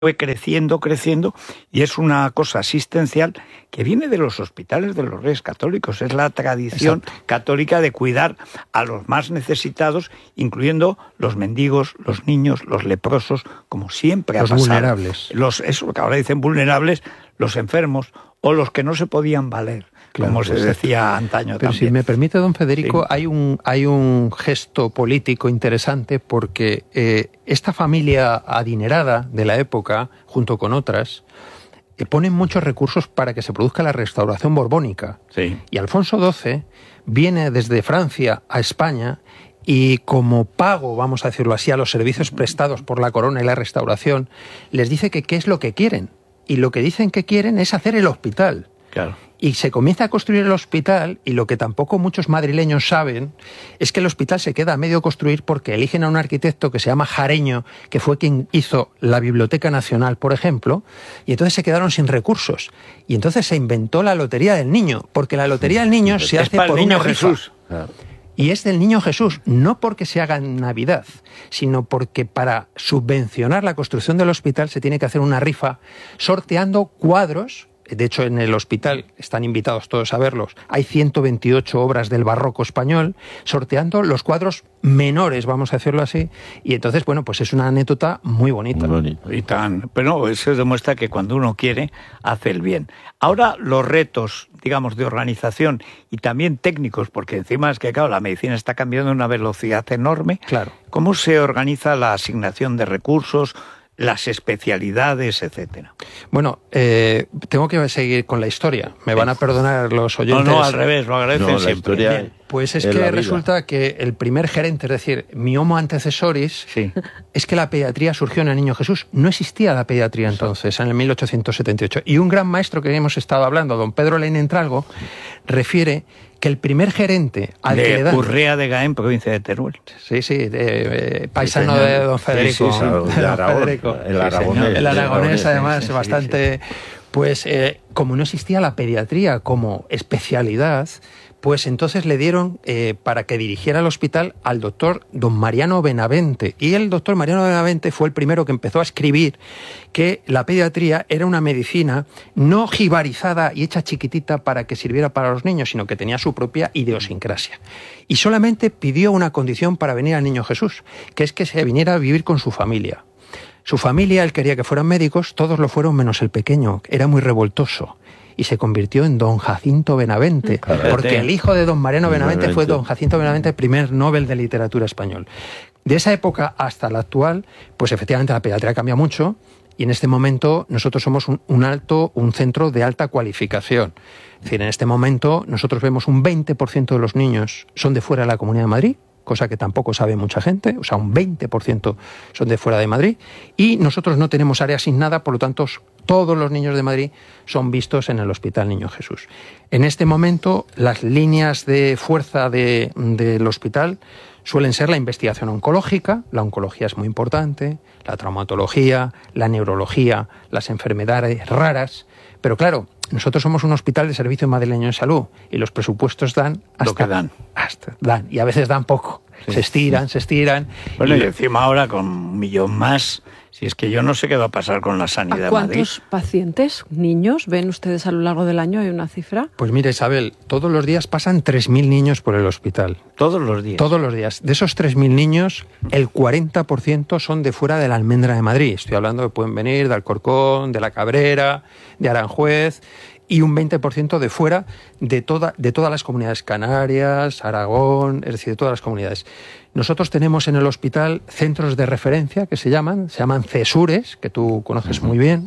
fue creciendo, y es una cosa asistencial que viene de los hospitales de los Reyes Católicos. Es la tradición católica de cuidar a los más necesitados, incluyendo los mendigos, los niños, los leprosos, como siempre ha pasado. Los vulnerables. Eso que ahora dicen vulnerables, los enfermos o los que no se podían valer. Claro, como se decía antaño. Pero también. Si me permite, don Federico, sí. hay un gesto político interesante porque esta familia adinerada de la época, junto con otras, ponen muchos recursos para que se produzca la restauración borbónica. Sí. Y Alfonso XII viene desde Francia a España y como pago, vamos a decirlo así, a los servicios prestados por la corona y la restauración, les dice que qué es lo que quieren. Y lo que dicen que quieren es hacer el hospital. Claro. Y se comienza a construir el hospital, y lo que tampoco muchos madrileños saben es que el hospital se queda a medio construir porque eligen a un arquitecto que se llama Jareño, que fue quien hizo la Biblioteca Nacional, por ejemplo, y entonces se quedaron sin recursos. Y entonces se inventó la Lotería del Niño, porque la Lotería del Niño se hace por el niño una rifa. Jesús. Y es del Niño Jesús, no porque se haga en Navidad, sino porque para subvencionar la construcción del hospital se tiene que hacer una rifa sorteando cuadros. De hecho, en el hospital, están invitados todos a verlos, hay 128 obras del barroco español, sorteando los cuadros menores, vamos a decirlo así, y entonces, bueno, pues es una anécdota muy bonita. Muy bonito. Pero eso demuestra que cuando uno quiere, hace el bien. Ahora, los retos, digamos, de organización y también técnicos, porque encima es que, claro, la medicina está cambiando a una velocidad enorme. Claro. ¿Cómo se organiza la asignación de recursos, las especialidades, etcétera? Bueno, tengo que seguir con la historia. Me van a perdonar los oyentes. No, al revés, lo agradecen siempre. Bien, pues es que resulta que el primer gerente, es decir, mi homo antecesoris, sí. es que la pediatría surgió en el Niño Jesús. No existía la pediatría entonces, en el 1878. Y un gran maestro que hemos estado hablando, don Pedro Lein Entralgo, refiere que el primer gerente al que le dan... Urrea de Gaén, provincia de Teruel. Sí, paisano de don Federico. El aragonés. El aragonés, además, bastante... Pues como no existía la pediatría como especialidad, pues entonces le dieron para que dirigiera el hospital al doctor don Mariano Benavente. Y el doctor Mariano Benavente fue el primero que empezó a escribir que la pediatría era una medicina no jibarizada y hecha chiquitita para que sirviera para los niños, sino que tenía su propia idiosincrasia. Y solamente pidió una condición para venir al Niño Jesús, que es que se viniera a vivir con su familia. Su familia, él quería que fueran médicos, todos lo fueron menos el pequeño, era muy revoltoso. Y se convirtió en don Jacinto Benavente, porque el hijo de don Mariano Benavente fue don Jacinto Benavente, primer Nobel de Literatura español. De esa época hasta la actual, pues efectivamente la pediatría cambia mucho, y en este momento nosotros somos un centro de alta cualificación. Es decir, en este momento nosotros vemos un 20% de los niños son de fuera de la Comunidad de Madrid, cosa que tampoco sabe mucha gente, o sea, un 20% son de fuera de Madrid, y nosotros no tenemos área asignada, por lo tanto, todos los niños de Madrid son vistos en el Hospital Niño Jesús. En este momento, las líneas de fuerza del hospital suelen ser la investigación oncológica, la oncología es muy importante, la traumatología, la neurología, las enfermedades raras, pero claro, nosotros somos un hospital de servicio madrileño de salud y los presupuestos dan hasta lo que dan. Y a veces dan poco. Sí. Se estiran. Bueno, y encima ahora con 1 millón más, si es que yo no sé qué va a pasar con la sanidad de Madrid. ¿Cuántos pacientes, niños, ven ustedes a lo largo del año? ¿Hay una cifra? Pues mira, Isabel, todos los días pasan 3.000 niños por el hospital. ¿Todos los días? Todos los días. De esos 3.000 niños, el 40% son de fuera de la Almendra de Madrid. Estoy hablando de que pueden venir de Alcorcón, de La Cabrera, de Aranjuez, y un 20% de fuera de todas las comunidades canarias, Aragón, es decir, de todas las comunidades. Nosotros tenemos en el hospital centros de referencia que se llaman CESURES, que tú conoces muy bien.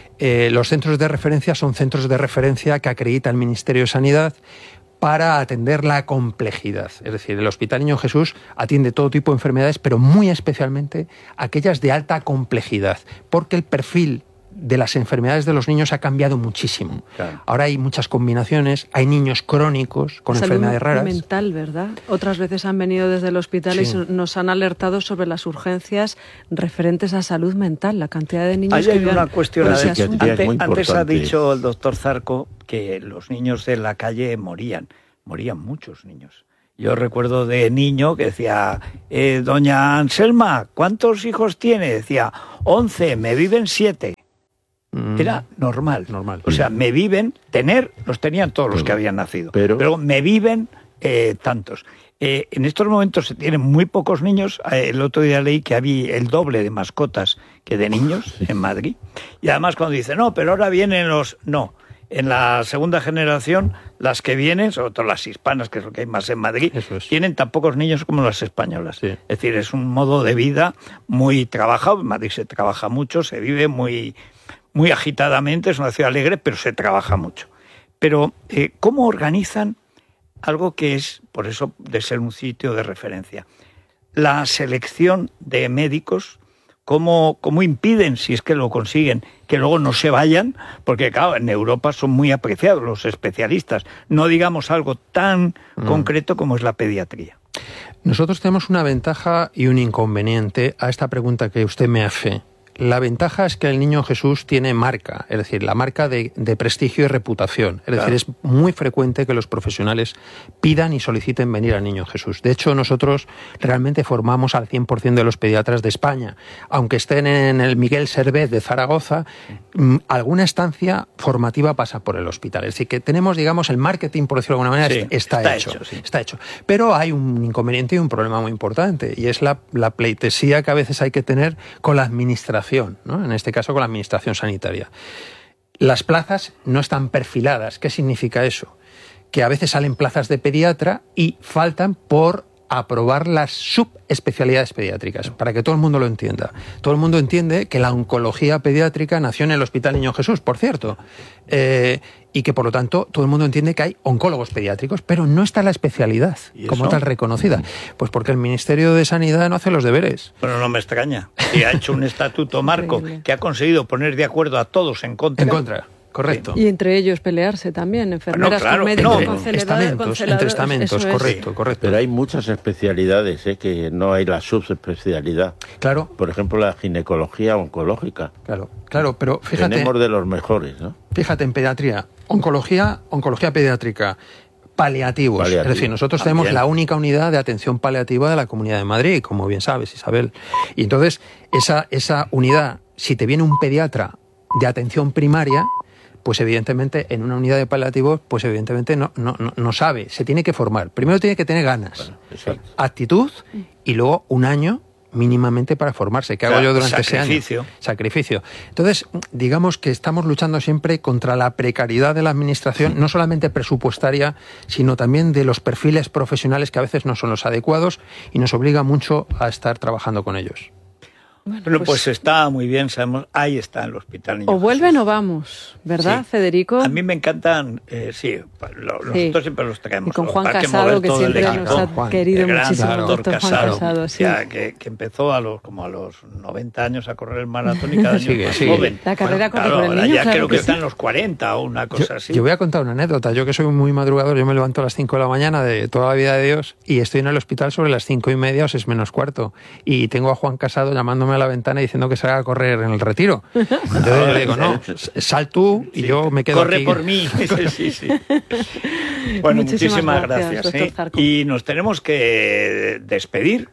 Los centros de referencia son centros de referencia que acredita el Ministerio de Sanidad para atender la complejidad. Es decir, el Hospital Niño Jesús atiende todo tipo de enfermedades, pero muy especialmente aquellas de alta complejidad, porque el perfil de las enfermedades de los niños ha cambiado muchísimo. Claro. Ahora hay muchas combinaciones, hay niños crónicos con enfermedades raras. Salud mental, ¿verdad? Otras veces han venido desde el hospital y nos han alertado sobre las urgencias referentes a salud mental, la cantidad de niños hay una cuestión. Antes ha dicho el doctor Zarco que los niños de la calle morían muchos niños. Yo recuerdo de niño que decía, doña Anselma, ¿cuántos hijos tiene? Decía, 11, me viven 7. Era normal. O sea, me viven, los tenían todos los que habían nacido. Pero me viven tantos. En estos momentos se tienen muy pocos niños. El otro día leí que había el doble de mascotas que de niños en Madrid. Y además cuando dicen, no, pero ahora vienen los... No, en la segunda generación, las que vienen, sobre todo las hispanas, que es lo que hay más en Madrid, tienen tan pocos niños como las españolas. Sí. Es decir, es un modo de vida muy trabajado. En Madrid se trabaja mucho, se vive muy agitadamente, es una ciudad alegre, pero se trabaja mucho. Pero, ¿cómo organizan algo que es, por eso, de ser un sitio de referencia? La selección de médicos, ¿cómo impiden, si es que lo consiguen, que luego no se vayan? Porque, claro, en Europa son muy apreciados los especialistas. No digamos algo tan concreto como es la pediatría. Nosotros tenemos una ventaja y un inconveniente a esta pregunta que usted me hace. La ventaja es que el Niño Jesús tiene marca, es decir, la marca de prestigio y reputación. Es decir, es muy frecuente que los profesionales pidan y soliciten venir al Niño Jesús. De hecho, nosotros realmente formamos al 100% de los pediatras de España. Aunque estén en el Miguel Servet de Zaragoza, alguna estancia formativa pasa por el hospital. Es decir, que tenemos, digamos, el marketing, por decirlo de alguna manera, está hecho. Está hecho. Pero hay un inconveniente y un problema muy importante, y es la pleitesía que a veces hay que tener con la administración, ¿no? En este caso con la administración sanitaria. Las plazas no están perfiladas. ¿Qué significa eso? Que a veces salen plazas de pediatra y faltan por aprobar las subespecialidades pediátricas, para que todo el mundo lo entienda. Todo el mundo entiende que la oncología pediátrica nació en el Hospital Niño Jesús, por cierto, y que por lo tanto todo el mundo entiende que hay oncólogos pediátricos, pero no está la especialidad como tal reconocida. Pues porque el Ministerio de Sanidad no hace los deberes. Bueno, no me extraña. Y ha hecho un estatuto marco que ha conseguido poner de acuerdo a todos en contra. En contra. Correcto. Y entre ellos pelearse también, enfermeras con médicos, entre estamentos, correcto. Pero hay muchas especialidades, que no hay la subespecialidad. Claro. Por ejemplo, la ginecología oncológica. Claro, pero fíjate... Tenemos de los mejores, ¿no? Fíjate, en pediatría, oncología pediátrica, paliativos. Es decir, nosotros tenemos la única unidad de atención paliativa de la Comunidad de Madrid, como bien sabes, Isabel. Y entonces, esa unidad, si te viene un pediatra de atención primaria, pues evidentemente en una unidad de paliativos, pues evidentemente no sabe, se tiene que formar. Primero tiene que tener ganas, actitud, y luego un año mínimamente para formarse. ¿Qué hago yo durante ese año? Sacrificio. Entonces, digamos que estamos luchando siempre contra la precariedad de la administración, no solamente presupuestaria, sino también de los perfiles profesionales que a veces no son los adecuados y nos obliga mucho a estar trabajando con ellos. Bueno, pues está muy bien, sabemos, ahí está el Hospital Niño O vuelven Jesús. O vamos, ¿verdad, Federico? A mí me encantan, nosotros siempre los traemos. Y con Juan Casado, que siempre nos ha querido muchísimo, el doctor Juan Casado. Que empezó a los 90 años a correr el maratón y cada año más joven. La carrera corre por el niño, ya creo que está en los 40 o una cosa así. Yo voy a contar una anécdota. Yo que soy muy madrugador, yo me levanto a las 5 de la mañana de toda la vida de Dios y estoy en el hospital sobre las 5:30 o 6 menos cuarto. Y tengo a Juan Casado llamándome a la ventana diciendo que se haga a correr en el Retiro. Entonces yo le digo, no, sal tú y yo me quedo corre aquí. Corre por mí. Sí. Bueno, muchísimas gracias. Y nos tenemos que despedir.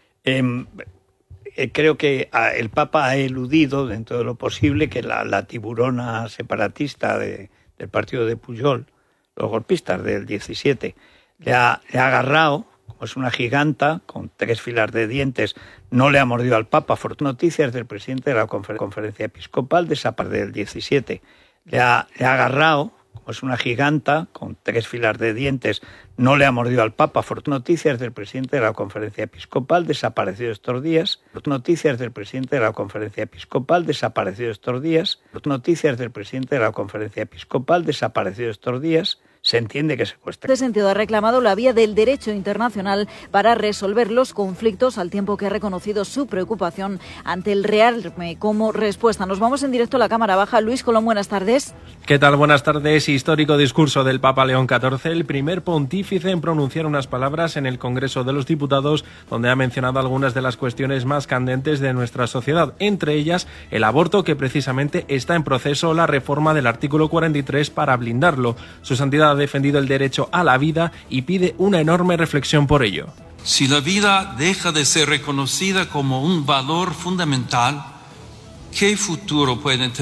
Creo que el Papa ha eludido, dentro de lo posible, que la tiburona separatista del partido de Pujol, los golpistas del 17, le ha agarrado. Como es una giganta, con 3 filas de dientes, no le ha mordido al Papa. Noticias del presidente de la conferencia episcopal del 17. Le ha agarrado, como es una giganta, con 3 filas de dientes, no le ha mordido al Papa. Noticias del presidente de la conferencia episcopal desaparecido estos días. Noticias del presidente de la conferencia episcopal desaparecido estos días. Noticias del presidente de la conferencia episcopal desaparecido estos días. Se entiende que secuestra. En este sentido, ha reclamado la vía del derecho internacional para resolver los conflictos, al tiempo que ha reconocido su preocupación ante el rearme como respuesta. Nos vamos en directo a la Cámara Baja. Luis Colón, buenas tardes. ¿Qué tal? Buenas tardes. Histórico discurso del Papa León XIV, el primer pontífice en pronunciar unas palabras en el Congreso de los Diputados, donde ha mencionado algunas de las cuestiones más candentes de nuestra sociedad, entre ellas el aborto, que precisamente está en proceso la reforma del artículo 43 para blindarlo. Su Santidad ha defendido el derecho a la vida y pide una enorme reflexión por ello. Si la vida deja de ser reconocida como un valor fundamental, ¿qué futuro pueden tener